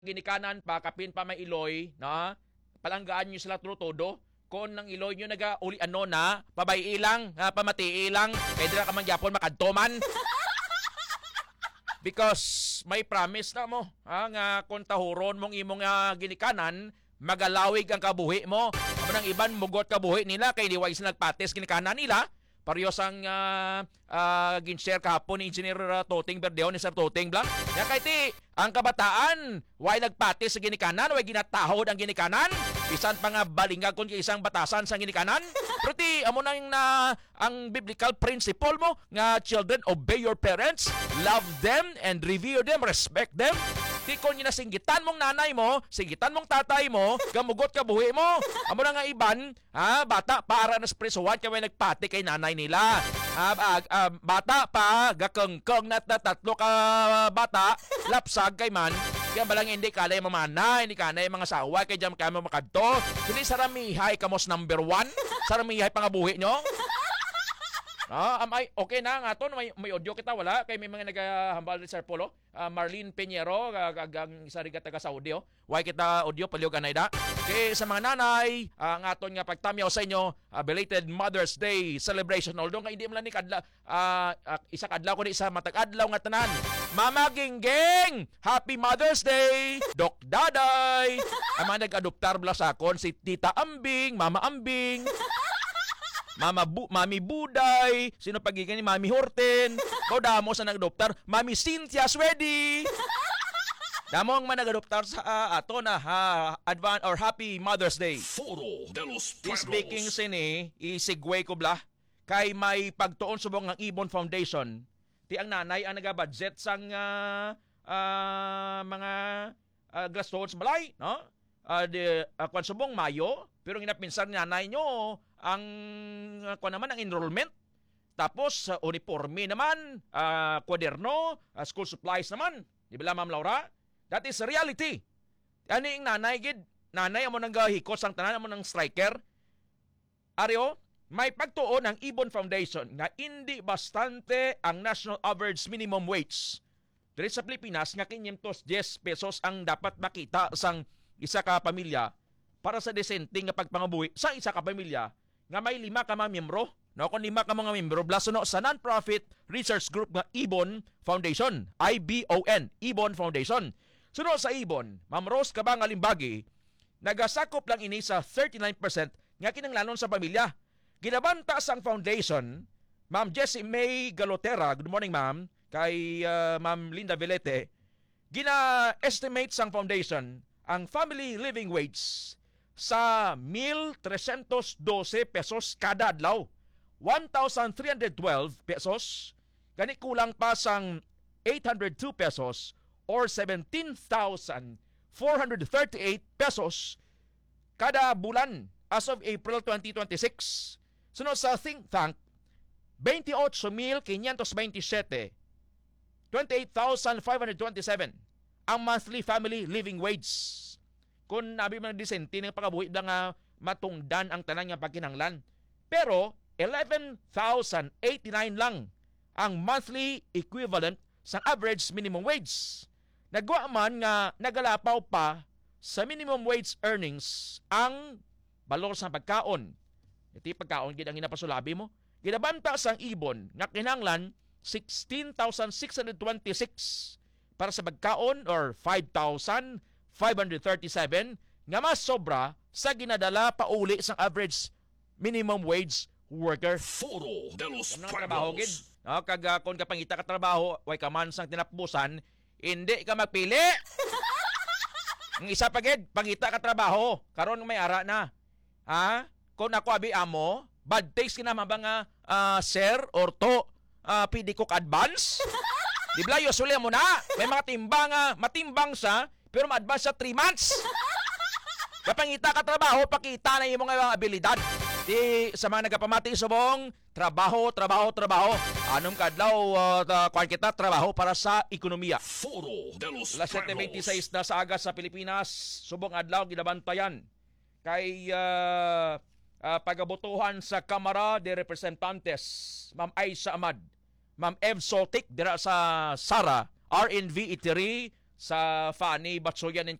ginikanan pa, kapin pa may iloy, na palanggaan nyo sila trutodo, kung nang iloy nyo uli ano na, pabay ilang, pamati ilang, kaya dira ka man gyapon makadtoman. Because may promise na mo, nga kung tahuron mong imong ginikanan, magalawig ang kabuhi mo. Amo nang iban mugot kabuhi nila, kay di wais nagpates ginikanan nila. Parehas ang gin-share kahapon ni Engineer Toting Berdeo ni Sir Toting Blanc. Ya kay ti, ang kabataan, way nagpati sa ginikanan, way ginatahod ang ginikanan. Bisan pa nga balingag kung isang batasan sa ginikanan. Pero ti, amo nang ang biblical principle mo, nga children, obey your parents, love them, and revere them, respect them. Di kung singitan mong nanay mo, singitan mong tatay mo, gamugot ka buhi mo. Amo na nga iban, bata para na presuhan kaya may nagpati kay nanay nila. Bata pa, gakengkeng na tatlo ka bata, lapsag kay man, kaya balang hindi kalay mamana, hindi kanay mga sawa, kaya dyan kaya makadto. Hindi saramihay kamos number 1, saramihay pangabuhi nyo. Okay na nga to, may audio kita, wala? Kay may mga naghahambal ni Sir Polo. Marlene Peñero, ang isa rin taga Saudi. Why kita audio, paliw ka na ida. Kay sa mga nanay, ang aton nga pagtamyaw sa inyo, belated Mother's Day celebration. Although nga hindi mo lang ni kadla, isa kadlaw ko ni isa matag-adlaw nga tanan. Mama Gingging, Happy Mother's Day! Doc Daday! Ang mga nag-adoptar bla sa akon, si Tita Ambing, Mama Ambing, Mami Buday, sino pagigan ni Mami Horten, o damo sa nag-adoptar, Mami Cynthia Swedy. Damo ang manag-adoptar sa ato na advance or Happy Mother's Day. Foro de los Pueblos. Speaking sini, isigway ko bla, kay may pagtuon subong ng Ibon Foundation. Ti ang nanay ang nagabudget sang mga grassroots balay, no? Kung subong Mayo, pero ginapinsan nanay nyo ang naman ang enrollment. Tapos uniforme naman, kwaderno, school supplies naman. Di ba Ma'am Laura? That is reality. Ano yung nanay gid? Nanay amo nang gahikot sang tanan amo nang striker. Aryo, may pagtuon ang Ibon Foundation nga hindi bastante ang national average minimum wage. Diri sa Pilipinas nga 510 pesos ang dapat makita sang isa ka pamilya para sa desenteng nga pagpangabuhi sa isa ka pamilya nga may 5 ka mga miyembro. No, kung 5 ka mga miyembro, blaso sa non-profit research group nga Ibon Foundation, IBON, Ibon Foundation. Suno sa Ibon, Ma'am Rose Kabang Alimbagi, nagasakop lang ini sa 39% nga kinanglanon sa pamilya. Ginabanta sang foundation, Ma'am Jessie May Galotera, good morning ma'am, kay Ma'am Linda Velete, gina-estimate sang foundation ang family living wage sa 1,312 pesos kada adlaw. 1,312 pesos, gani kulang pa sang 802 pesos or 17,438 pesos kada bulan as of April 2026. Sunod sa think tank, 28,527, 28,527 ang monthly family living wage. Kung nabi man disente ng pagkabuhi na nga matungdan ang tanan nga pagkinanglan. Pero 11,089 lang ang monthly equivalent sa average minimum wage. Nagwa man nga nagalapaw pa sa minimum wage earnings ang balor sa pagkaon. Iti pagkaon gid ang ginapasulabi mo. Ginabanta sang Ibon nga kinahanglan 16,626 para sa pagkaon or 5,537 nga mas sobra sa ginadala pauli sang average minimum wage worker. Foro de los Trabaho gid. Pueblos. No, kag kung kapangita ka trabaho, way ka man sang tinapusan, hindi ka magpili. Ang isa pa gid, pangita ka trabaho, karon may ara na. Kung ako abi amo, bad taste kinama ba nga sir or to pidi ko advance? Di ba usually mo na, may mga timbang matimbang sa pero ma-advance sa 3 months. Kapangita ka trabaho, pakita na yung mga abilidad. Di sa mga nagapamati subong, trabaho. Anong kadlaw kuan kita trabaho para sa ekonomiya. Foro de los Alas Pueblos. 7:26 na sa agas sa Pilipinas, subong adlaw ginabantayan kay pagabotohan sa Kamara de Representantes, Ma'am Aisha Ahmad, Ma'am Ev Soltic dira sa Sara, RNV Itiri, sa Fanny Batsoyan